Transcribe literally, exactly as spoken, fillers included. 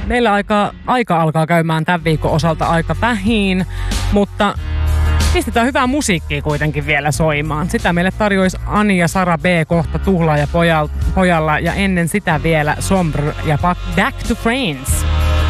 meillä aika, aika alkaa käymään tämän viikon osalta aika vähin, mutta pistetään hyvää musiikkia kuitenkin vielä soimaan. Sitä meille tarjoisi Ani ja Sara B kohta Tuhlaaja pojalla ja ennen sitä vielä Sombre ja Back to Friends.